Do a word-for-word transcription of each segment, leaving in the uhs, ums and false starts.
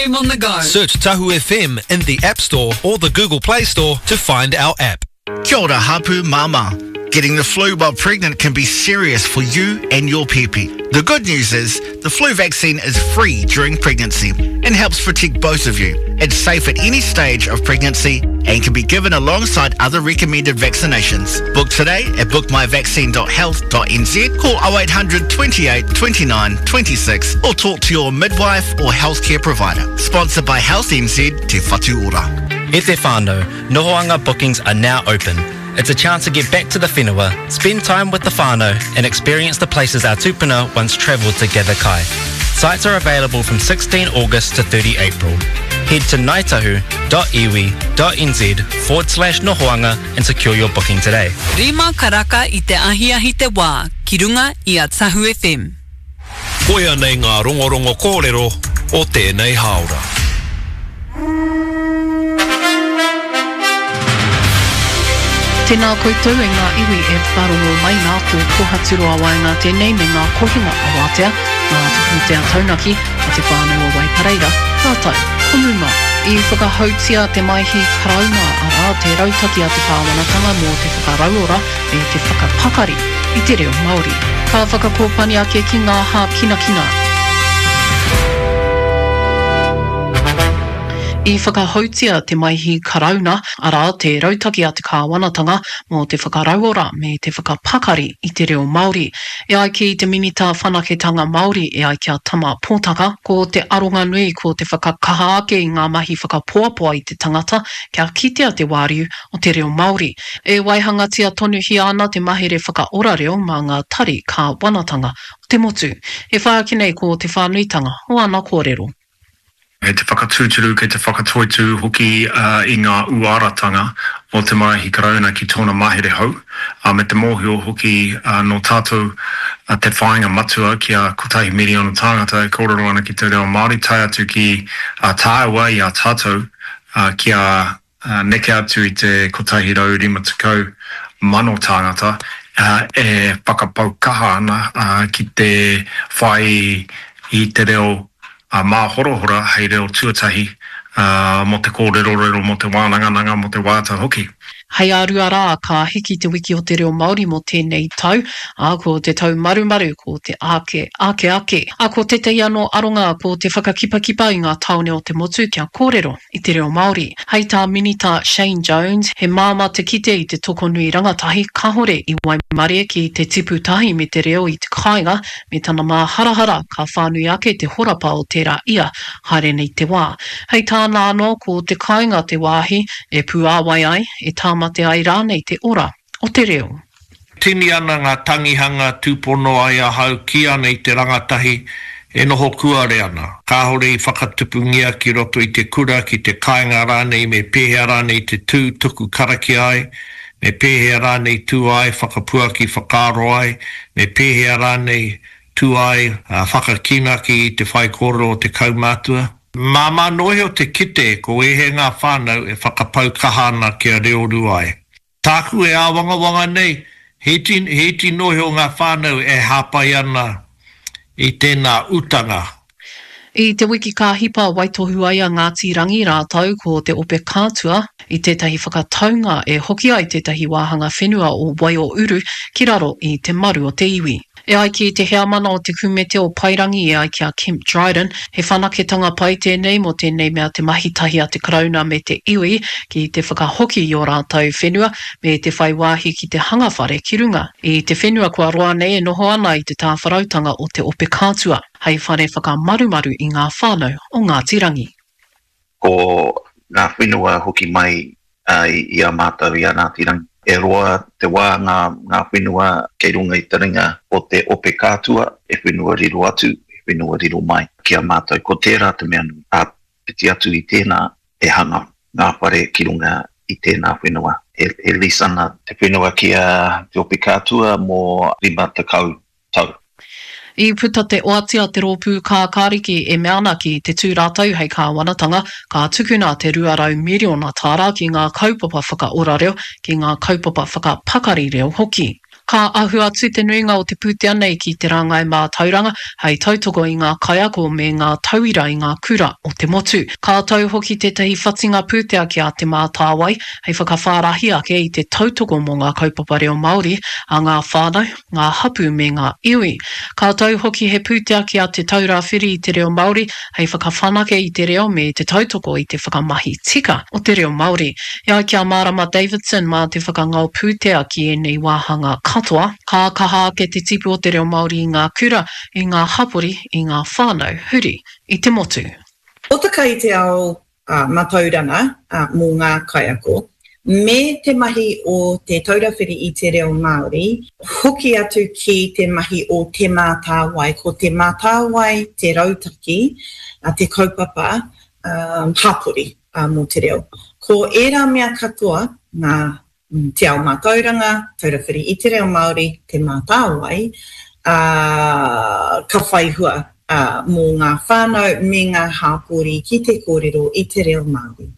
F M on the go. Search Tahu F M in the App Store or the Google Play Store to find our app. Kia ora hapu mama. Getting the flu while pregnant can be serious for you and your pepe. The good news is the flu vaccine is free during pregnancy and helps protect both of you. It's safe at any stage of pregnancy and can be given alongside other recommended vaccinations. Book today at book my vaccine dot health dot n z, call oh eight hundred, twenty-eight, twenty-nine, twenty-six or talk to your midwife or healthcare provider. Sponsored by Health N Z Te Whatu Ora. E te whānau, Nohoanga bookings are now open. It's a chance to get back to the whenua, spend time with the whānau and experience the places our tupuna once travelled to gather kai. Sites are available from sixteenth August to thirtieth April. Head to naitahu dot iwi dot n z forward slash nohoanga and secure your booking today. Rima karaka I te ahiahi te wā, ki runga I a Tahu F M. Koia nei ngā rongorongo kōrero o tēnei haora. Tēnā koutou e ngā iwi e wharongo mai ngā tō kohaturo a waenga tēnei me ngā kohinga a wātea, ngā te pūtea taunaki a te whānau o Waipareira. Tātou, konuma, I whakahautia te maihi karauna a rā te rautaki a te kāwanatanga mō te whakarauora e te whakapakari I te reo Māori. Ka whakakōpani ake ki ngā hā kina kina. I whakahautia te maihi karauna a rā te rautaki a te kāwanatanga mō te whakarauora me te whakapakari I te reo Māori. E ai ki te minita whanaketanga Māori e ai kia tama pōtaka, ko te aronga nui ko te whakakaha ake I ngā mahi whakapoapoa I te tangata, kia kitea te wāriu o te reo Māori. E waihangatia tonu hi ana te mahere whakaorareo mā ngā tari ka wanatanga o te motu. E whaaki nei ko te whānuitanga o ana kōrero. E te whakatūturu kei te whakatoitu hoki uh, I ngā uaratanga o te maihi karauna ki tōna mahere hau. Uh, me te mōhio hoki uh, no tātou uh, te whāinga matua ki a kotahi miliona tāngata e kōrero ana ki te reo Māori tai atu ki uh, tāua I a tātou uh, ki a uh, neke atu I te kotahi rau rima tukau mano tāngata uh, e whakapau kaha ana uh, ki te whai I te reo a uh, mā horohora hei reo tuatahi uh, mo te kōrero rero mo te wānangananga mo te wāta hoki. Hei arua rā ka hiki te wiki o te reo Māori mo tēnei tau, a ko te tau marumaru, ko te ake, ake ake, a ko te te iano aronga, ko te whakakipakipa I ngā taone o te motu kia kōrero I te reo Māori. Hei tā minita Shane Jones, he māma te kite I te tokonui rangatahi, ka hore I Waimare ki te tiputahi me te reo I te kāinga, me tana mā harahara ka whānui ake te horapa o tērā ia, haere nei te wā. Hei tāna anō ko te kāinga te wāhi, e puāwai ai, e tā mate ai rānei te ora o te reo. Tini ana ngā tangihanga tūpono ai a hau ki ana I te rangatahi e noho kuare ana. Ka hore I whakatupungia ki roto I te kura ki te kāinga rānei me pēhea rānei te tū tuku karaki ai, me pēhea rānei tū ai whakapua ki whakaro ai, me pēhea rānei tū ai uh, whakakina ki te whai kōrero o te kaumātua. Māma noe o te kite ko e he ngā whānau e whakapau kahana kia reo ruai. Tāku e āwanga wanga nei, he ti noe o ngā whānau e hāpai ana I tēnā utanga. I te wiki ka hipa waitohu ai a Ngāti Rangi rātau ko te ope kātua I tētahi whakataunga e hoki ai tētahi wāhanga whenua o Waio Uru ki raro I te maru o te iwi. E ai ki te hea mana o te kumete o Pairangi e ai ki a Kemp Dryden, he whanaketanga pai tēnei mo tēnei mea te mahitahi a te karauna me te iwi ki te whakahoki I o rātau whenua me te whaiwāhi ki te hangawhare ki runga. I te whenua kua roa nei e noho ana I te tāwharautanga o te ope kātua, hei whare whakamarumaru I ngā whānau o Ngāti Rangi. Ko ngā whenua hoki mai uh, I a mātau I a Ngāti Rangi. E roa te wā ngā, ngā whenua kei runga I taringa o te ope kātua e whenua riro atu, e whenua riro mai. Kia mātou ko tērā te mea nui, a piti atu I tēnā e hanga ngā whare ki runga I tēnā whenua. E, e lisana te whenua kia te ope kātua mō rima te kau tau. I puta te oatia te rōpū kā kāriki e meana ki te tūrātau hei kā wanatanga, ka tukuna te ruarau miliona tāra ki ngā kaupapa whakaorareo, ki ngā kaupapa whakapakari reo hoki. Ka ahu atu te nuinga o te pūtea nei ki te rangai mā tauranga, hei tautoko i ngā kaiako me ngā tauira i ngā kura o te motu. Ka tau hoki tētahi whatinga pūtea ki a te mā tāwai, hei whakawhārahi ake i te tautoko mō ngā kaupapa reo Māori, a ngā whānau, ngā hapu me ngā iwi. Ka tau hoki he pūtea ki a te taura whiri i te reo Māori, hei whakawhanake i te reo me te tautoko i te whakamahi tika o te reo Māori. Ia kia Marama Davidson mā te whakangau pūtea ki e nei wāhanga katoa, ka kaha ke te tipu o te reo Māori i ngā kura, i ngā hapori, i ngā whānau, huri, i te motu. O te kai te ao uh, matauranga uh, mō ngā kaiako, me te mahi o te taurawhiri i te reo Māori, hoki atu ki te mahi o te mātāwai, ko te mātāwai, te rautaki, uh, te kaupapa, um, hapori uh, mō te reo. Ko era mea katoa, ngā te ao mātauranga, taurawhiri i te reo Māori, te mātāwai, uh, ka whaihua uh, mō ngā whānau me ngā hāpori ki te kōrero i te reo Māori.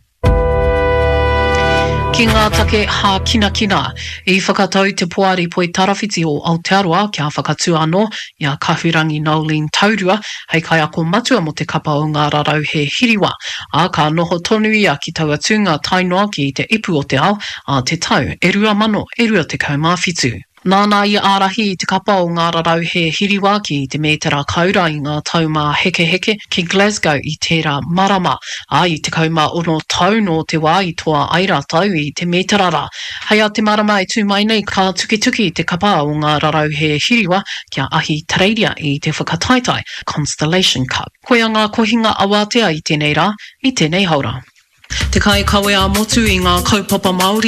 Ki ngā take hā kina kina, i whakatau te poari poi tarawhiti o Aotearoa kia whakatu anō i a kahurangi Nolene Taurua, hei kai ako matua mo te kapa o ngā rarau he hiriwa, a ka noho tonu ia ki taua tūnga tainoa ki te ipu o te ao, a te tau e rua mano e rua te kaumāwhitu. Nāna i ārahi i te kapa o ngā rarau he hiriwa ki te metara kaura i ngā taumā heke heke ki Glasgow i tērā marama. A i te kaumā ono tau no te wā i toa aira tau i te metarara. Hei a te marama e tū mai nei ka tuki tuki i te kapa o ngā rarau he hiriwa kia ahi tareiria i te whakataitai Constellation Cup. Koe a ngā kohinga awatea i tēnei rā, i tēnei haura. Te kai kawe a motu i ngā kaupapa Māori